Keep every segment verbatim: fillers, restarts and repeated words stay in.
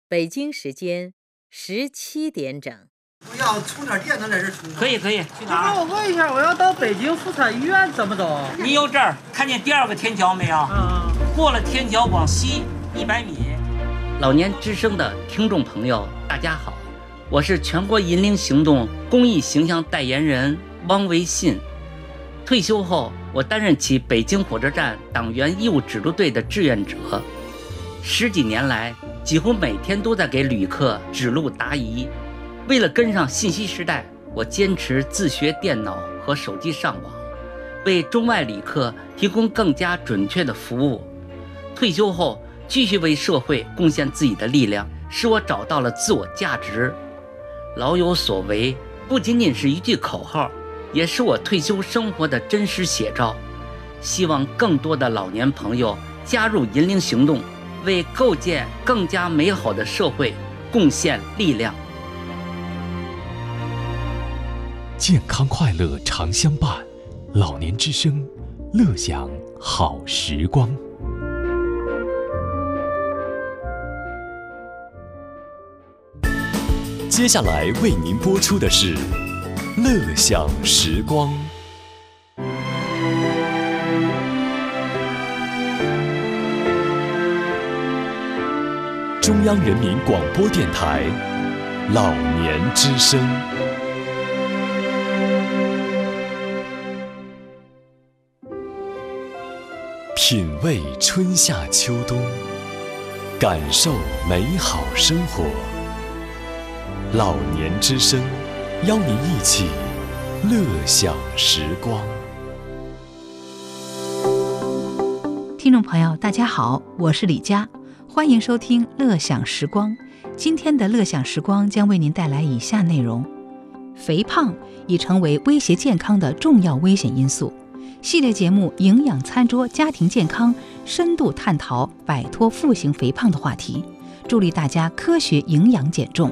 北京时间十七点整。 我要充点电能在这充吗？ 可以可以，去哪儿？ 我问一下，我要到北京妇产医院怎么走？ 你有这儿看见第二个天桥没有？ 嗯， 过了天桥往西一百米。 老年之声的听众朋友，大家好，我是全国银龄行动公益形象代言人汪维信。退休后，我担任起北京火车站党员义务指路队的志愿者，十几年来，几乎每天都在给旅客指路答疑。为了跟上信息时代，我坚持自学电脑和手机上网，为中外旅客提供更加准确的服务。退休后，继续为社会贡献自己的力量，使我找到了自我价值。老有所为不仅仅是一句口号，也是我退休生活的真实写照。希望更多的老年朋友加入银龄行动，为构建更加美好的社会贡献力量。 健康快乐常相伴，老年之声，乐享好时光。接下来为您播出的是乐享时光。中央人民广播电台老年之声。品味春夏秋冬，感受美好生活。老年之声，邀您一起乐享时光。 听众朋友，大家好，我是李佳，欢迎收听乐享时光。今天的乐享时光将为您带来以下内容：肥胖已成为威胁健康的重要危险因素。系列节目《营养餐桌家庭健康》深度探讨摆脱负型肥胖的话题，助力大家科学营养减重。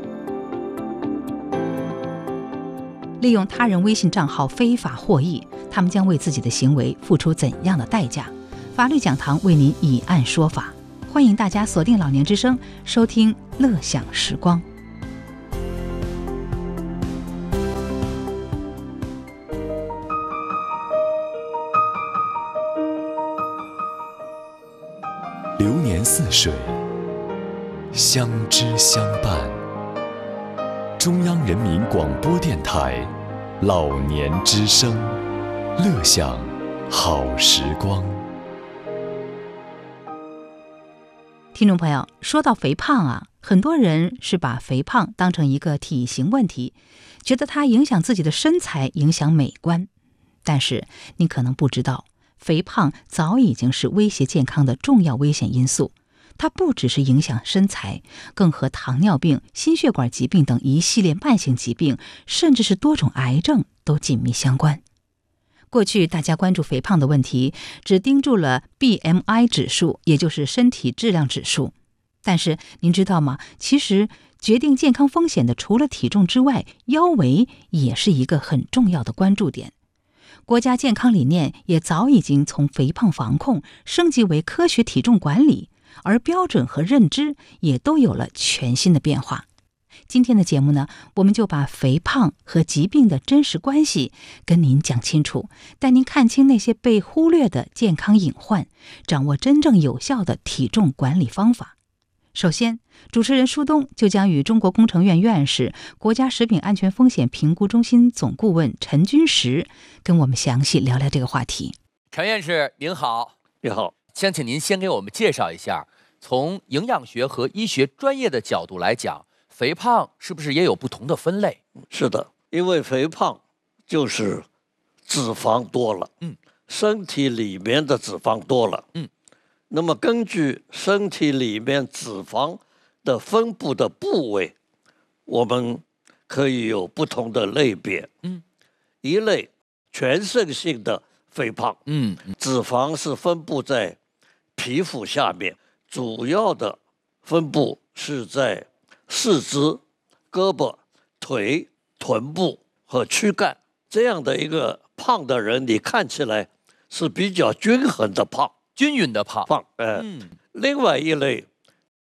利用他人微信账号非法获益，他们将为自己的行为付出怎样的代价？法律讲堂为您以案说法。欢迎大家锁定老年之声，收听乐享时光。 流年似水，相知相伴。中央人民广播电台老年之声，乐享好时光。 听众朋友，说到肥胖啊，很多人是把肥胖当成一个体型问题，觉得它影响自己的身材，影响美观。但是你可能不知道，肥胖早已经是威胁健康的重要危险因素。它不只是影响身材，更和糖尿病、心血管疾病等一系列慢性疾病，甚至是多种癌症都紧密相关。过去大家关注肥胖的问题，只盯住了 B M I 指数，也就是身体质量指数。但是您知道吗？其实决定健康风险的除了体重之外，腰围也是一个很重要的关注点。国家健康理念也早已经从肥胖防控升级为科学体重管理，而标准和认知也都有了全新的变化。今天的节目呢，我们就把肥胖和疾病的真实关系跟您讲清楚，带您看清那些被忽略的健康隐患，掌握真正有效的体重管理方法。首先，主持人舒东就将与中国工程院院士、国家食品安全风险评估中心总顾问陈军实跟我们详细聊聊这个话题。 陈院士您好。 你好， 想请您先给我们介绍一下，从营养学和医学专业的角度来讲，肥胖是不是也有不同的分类？ 是的，因为肥胖就是脂肪多了， 嗯， 身体里面的脂肪多了， 嗯， 那么根据身体里面脂肪的分布的部位，我们可以有不同的类别， 嗯， 一类全身性的肥胖， 嗯， 脂肪是分布在皮肤下面，主要的分布是在四肢、胳膊、腿、臀部和躯干，这样的一个胖的人，你看起来是比较均衡的胖， 均匀的胖。 胖，呃， 嗯， 另外一类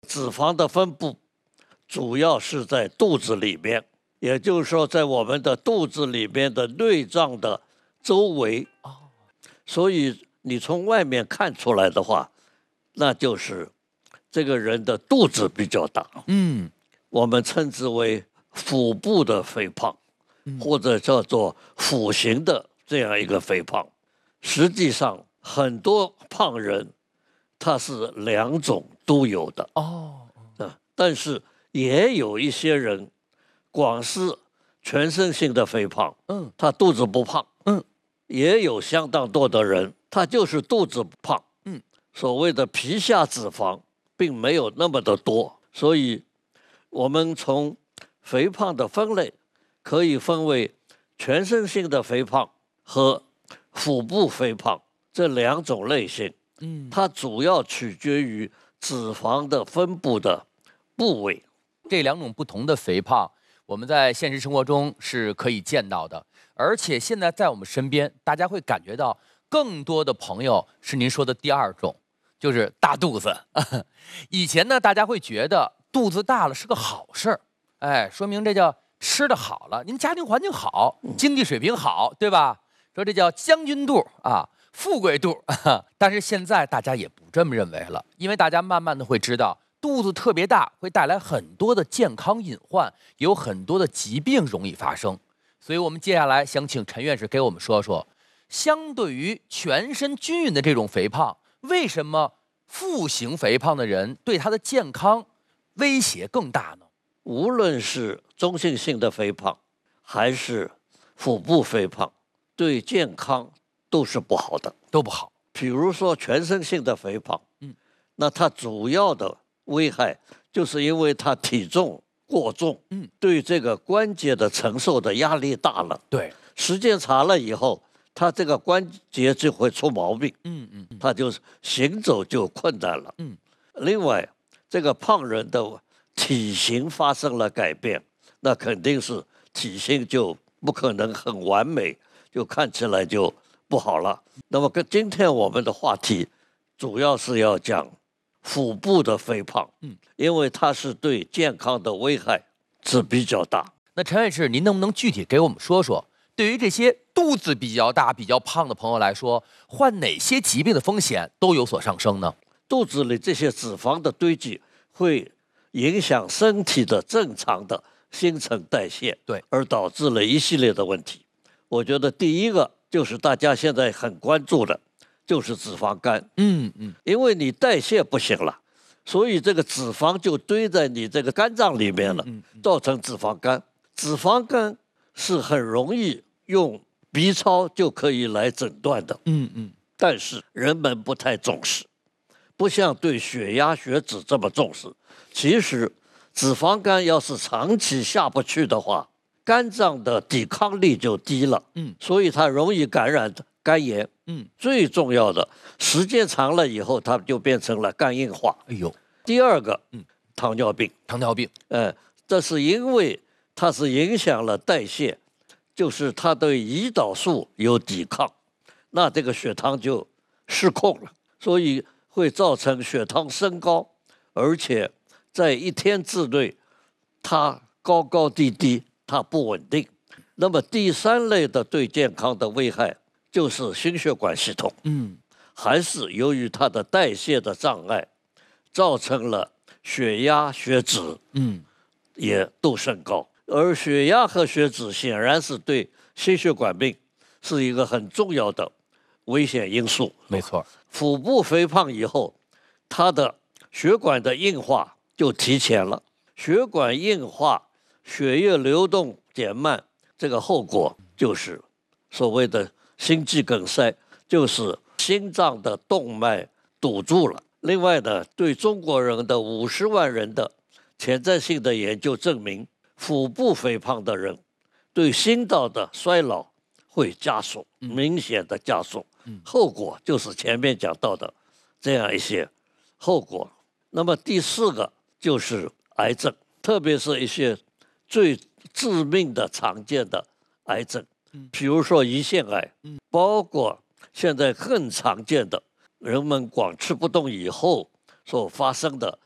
脂肪的分布主要是在肚子里面，也就是说，在我们的肚子里面的内脏的周围。所以你从外面看出来的话，那就是这个人的肚子比较大。 嗯， 我们称之为腹部的肥胖，或者叫做腹型的这样一个肥胖。实际上，很多胖人他是两种都有的哦， 啊，但是也有一些人光是全身性的肥胖， 嗯， 他肚子不胖， 嗯， 也有相当多的人他就是肚子胖， 嗯， 所谓的皮下脂肪并没有那么的多，所以我们从肥胖的分类可以分为全身性的肥胖和腹部肥胖这两种类型。 嗯， 它主要取决于脂肪的分布的部位。 这两种不同的肥胖，我们在现实生活中是可以见到的，而且现在在我们身边，大家会感觉到更多的朋友是您说的第二种，就是大肚子。以前呢，大家会觉得肚子大了是个好事儿，哎，说明这叫吃的好了，您家庭环境好，经济水平好，对吧？说这叫将军肚啊，富贵肚。但是现在大家也不这么认为了，因为大家慢慢的会知道，肚子特别大会带来很多的健康隐患，有很多的疾病容易发生。所以我们接下来想请陈院士给我们说说，相对于全身均匀的这种肥胖，为什么腹型肥胖的人对他的健康威胁更大呢？ 无论是中性性的肥胖，还是腹部肥胖，对健康都是不好的， 都不好。 比如说全身性的肥胖， 嗯， 那它主要的危害就是因为它体重过重， 嗯， 对这个关节的承受的压力大了， 对， 时间长了以后，它这个关节就会出毛病， 嗯嗯嗯， 它就是行走就困难了， 嗯。 另外，这个胖人的体型发生了改变，那肯定是体型就不可能很完美，就看起来就不好了。那么跟今天我们的话题主要是要讲腹部的肥胖， 嗯， 因为它是对健康的危害是比较大。 那陈院士，您能不能具体给我们说说，对于这些肚子比较大、比较胖的朋友来说，患哪些疾病的风险都有所上升呢？ 肚子里这些脂肪的堆积会影响身体的正常的新陈代谢， 对， 而导致了一系列的问题。我觉得第一个就是大家现在很关注的，就是脂肪肝。 嗯嗯， 因为你代谢不行了，所以这个脂肪就堆在你这个肝脏里面了， 嗯嗯、 造成脂肪肝。脂肪肝是很容易用 B 超就可以来诊断的， 嗯嗯， 但是人们不太重视，不像对血压、血脂这么重视。其实脂肪肝要是长期下不去的话，肝脏的抵抗力就低了， 嗯， 所以它容易感染肝炎， 嗯， 最重要的，时间长了以后，它就变成了肝硬化。 哎呦， 第二个， 嗯， 糖尿病， 糖尿病， 呃，这是因为它是影响了代谢，就是它对胰岛素有抵抗，那这个血糖就失控了，所以会造成血糖升高，而且在一天之内，它高高低低，它不稳定。那么第三类的对健康的危害就是心血管系统， 嗯， 还是由于它的代谢的障碍，造成了血压、血脂， 嗯， 也都升高。而血压和血脂显然是对心血管病是一个很重要的危险因素。 没错， 腹部肥胖以后，它的血管的硬化就提前了，血管硬化，血液流动减慢，这个后果就是所谓的心肌梗塞，就是心脏的动脉堵住了。另外呢，对中国人的五十万人的潜在性的研究证明，腹部肥胖的人对心脏的衰老会加速，明显的加速，后果就是前面讲到的这样一些后果。那么第四个就是癌症，特别是一些最致命的常见的癌症，比如说胰腺癌，包括现在更常见的人们广吃不动以后所发生的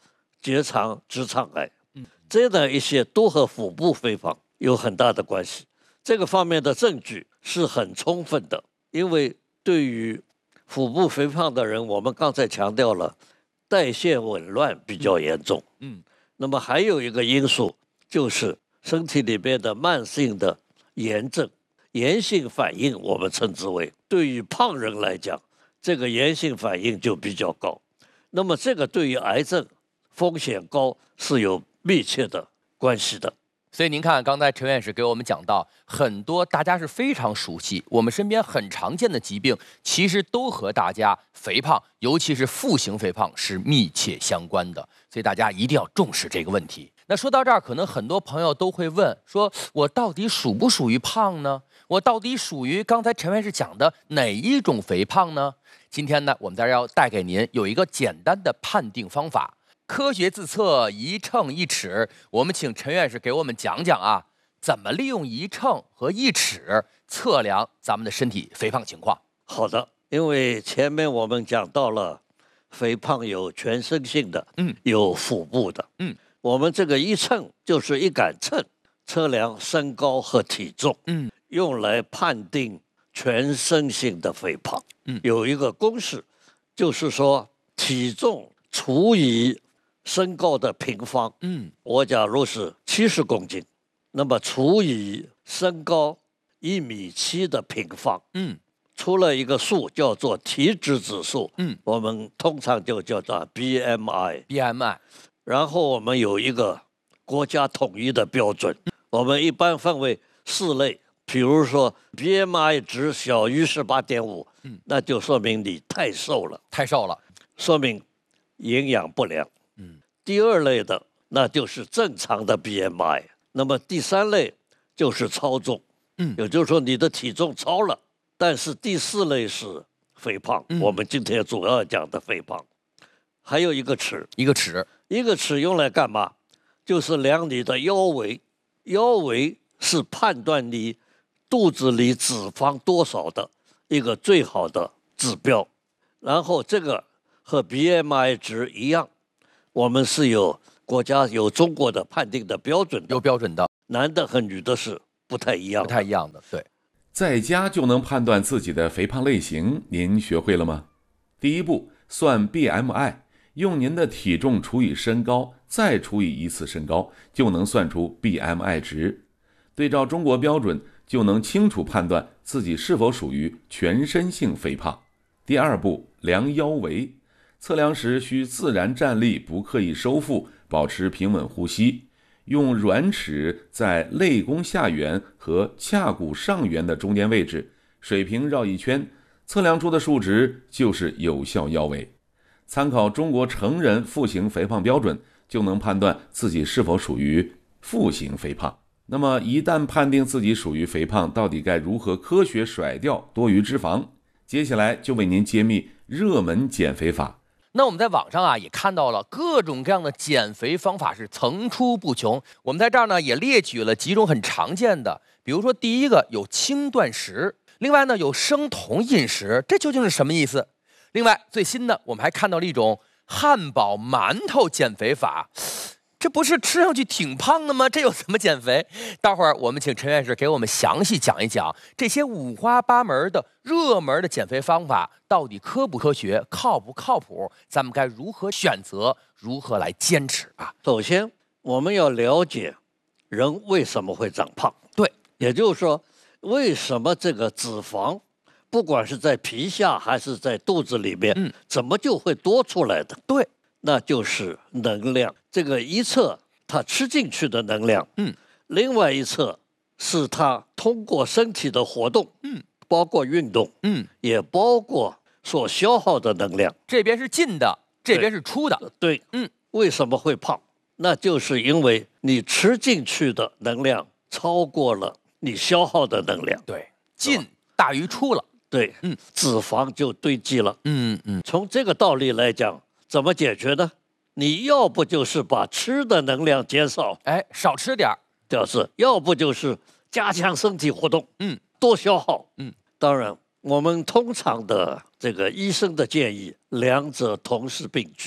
结肠、直肠癌，这样的一些都和腹部肥胖有很大的关系。这个方面的证据是很充分的，因为对于腹部肥胖的人，我们刚才强调了代谢紊乱比较严重。 嗯， 那么还有一个因素就是身体里边的慢性的炎症、炎性反应，我们称之为，对于胖人来讲，这个炎性反应就比较高。那么这个对于癌症风险高是有密切的关系的。 所以您看，刚才陈院士给我们讲到，很多大家是非常熟悉，我们身边很常见的疾病，其实都和大家肥胖，尤其是腹型肥胖是密切相关的。所以大家一定要重视这个问题。那说到这儿，可能很多朋友都会问，说我到底属不属于胖呢？我到底属于刚才陈院士讲的哪一种肥胖呢？今天呢，我们在这儿要带给您有一个简单的判定方法。科学自测，一秤一尺。我们请陈院士给我们讲讲啊，怎么利用一秤和一尺测量咱们的身体肥胖情况。 好的，因为前面我们讲到了，肥胖有全身性的， 嗯， 有腹部的， 嗯， 我们这个一秤就是一杆秤，测量身高和体重， 嗯， 用来判定全身性的肥胖。 嗯， 有一个公式，就是说体重除以身高的平方， 嗯， 我假如是七十公斤，那么除以身高一米七的平方， 嗯， 出了一个数叫做体脂指数， 嗯， 我们通常就叫做 B M I，B M I， 然后我们有一个国家统一的标准，嗯、我们一般分为四类，比如说 B M I 值小于十八点五，嗯，那就说明你太瘦了， 太瘦了， 说明营养不良。嗯，第二类的那就是正常的 B M I， 那么第三类就是超重，嗯，也就是说你的体重超了。但是第四类是肥胖，嗯、我们今天主要讲的肥胖。还有一个尺， 一个尺， 一个尺用来干嘛？就是量你的腰围，腰围是判断你肚子里脂肪多少的一个最好的指标。然后这个和 B M I 值一样。我们是有国家有中国的判定的标准的， 有标准的， 男的和女的是不太一样的， 不太一样的。对， 在家就能判断自己的肥胖类型，您学会了吗？第一步，算 B M I， 用您的体重除以身高，再除以一次身高，就能算出 B M I 值。对照中国标准，就能清楚判断自己是否属于全身性肥胖。第二步，量腰围。测量时需自然站立，不刻意收腹，保持平稳呼吸。用软尺在肋弓下缘和髂骨上缘的中间位置水平绕一圈，测量出的数值就是有效腰围。参考中国成人腹型肥胖标准，就能判断自己是否属于腹型肥胖。那么一旦判定自己属于肥胖，到底该如何科学甩掉多余脂肪？接下来就为您揭秘热门减肥法。 那我们在网上啊也看到了各种各样的减肥方法是层出不穷。我们在这儿呢也列举了几种很常见的，比如说第一个有轻断食，另外呢有生酮饮食，这究竟是什么意思？另外最新的我们还看到了一种汉堡馒头减肥法，这不是吃上去挺胖的吗？这有怎么减肥？待会儿我们请陈院士给我们详细讲一讲这些五花八门的热门的减肥方法到底科不科学，靠不靠谱，咱们该如何选择，如何来坚持啊？ 首先我们要了解人为什么会长胖， 对， 也就是说为什么这个脂肪不管是在皮下还是在肚子里面，嗯，怎么就会多出来的？ 对， 那就是能量。这个一侧它吃进去的能量，嗯，另外一侧是它通过身体的活动，嗯，包括运动，嗯，也包括所消耗的能量。 这边是进的，这边是出的。 对，对，嗯，为什么会胖？那就是因为你吃进去的能量超过了你消耗的能量。 对，进大于出了。 对，嗯，脂肪就堆积了。 嗯嗯， 从这个道理来讲，怎么解决呢？你要不就是把吃的能量减少， 哎，少吃点儿， 就是要不就是加强身体活动，嗯，多消耗，嗯。当然，我们通常的这个医生的建议，两者同时并举，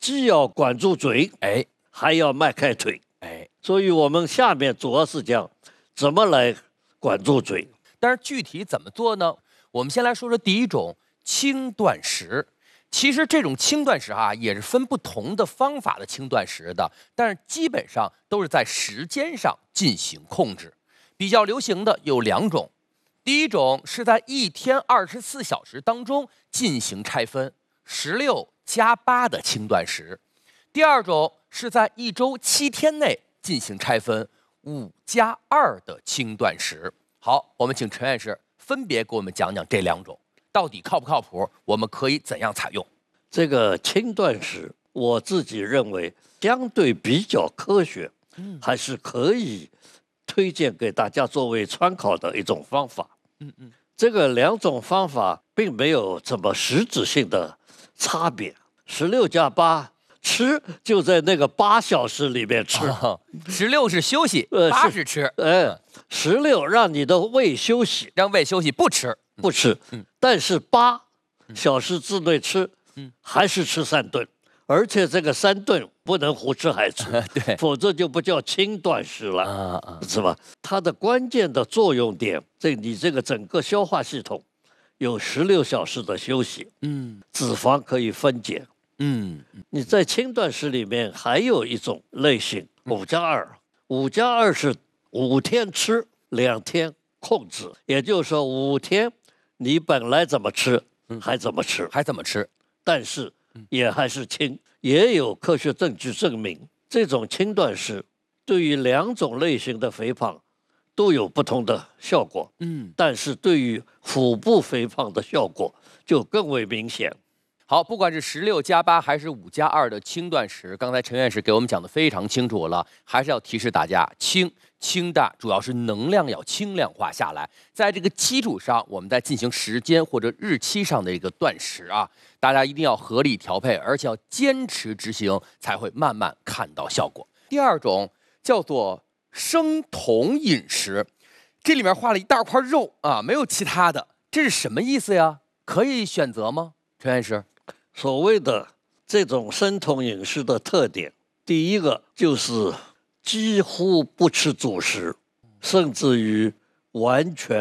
既要管住嘴， 哎， 还要迈开腿， 哎， 所以我们下面主要是讲怎么来管住嘴。 但是具体怎么做呢？我们先来说说第一种轻断食。其实这种轻断食啊，也是分不同的方法的轻断食的，但是基本上都是在时间上进行控制。比较流行的有两种，第一种是在一天二十四小时当中进行拆分，十六加八的轻断食；第二种是在一周七天内进行拆分，五加二的轻断食。好，我们请陈院士分别给我们讲讲这两种到底靠不靠谱，我们可以怎样采用？ 这个轻断食，我自己认为相对比较科学，嗯，还是可以推荐给大家作为参考的一种方法。 嗯嗯， 这个两种方法并没有什么实质性的差别。十六加八，吃就在那个八小时里面吃， 十六、哦、是休息，八、呃、是吃。 哎，十六让你的胃休息， 让胃休息，不吃。 不吃，嗯，但是八小时之内吃，嗯，还是吃三顿，而且这个三顿不能胡吃海吃， 对， 否则就不叫轻断食了， 啊啊， 是吧？它的关键的作用点，这你这个整个消化系统有十六小时的休息， 嗯， 脂肪可以分解， 嗯， 你在轻断食里面还有一种类型，五加二，五加二是五天吃，两天控制，也就是说五天。你本来怎么吃，还怎么吃， 还怎么吃， 但是也还是轻。也有科学证据证明，这种轻断食对于两种类型的肥胖都有不同的效果。嗯，但是对于腹部肥胖的效果就更为明显。 好，不管是十六加八还是五加二的轻断食，刚才陈院士给我们讲的非常清楚了，还是要提示大家，轻清淡主要是能量要轻量化下来，在这个基础上，我们再进行时间或者日期上的一个断食啊，大家一定要合理调配，而且要坚持执行，才会慢慢看到效果。第二种叫做生酮饮食，这里面画了一大块肉啊，没有其他的，这是什么意思呀？可以选择吗？陈院士？ 所谓的这种生酮饮食的特点，第一个就是几乎不吃主食，甚至于完全